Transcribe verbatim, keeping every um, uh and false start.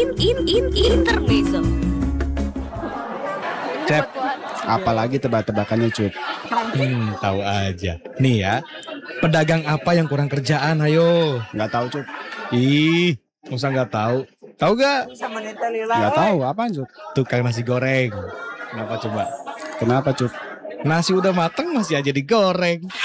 in in in intermezzo. Cep, apalagi tebak-tebakannya Cup? Hmm, tahu aja. Nih ya, pedagang apa yang kurang kerjaan? Ayo. Nggak tahu Cup. Ih, masa nggak tahu? Tahu gak? Nggak tahu apaan Cup? Tukang nasi goreng. Kenapa coba? Kenapa Cup? Nasi udah mateng masih aja digoreng.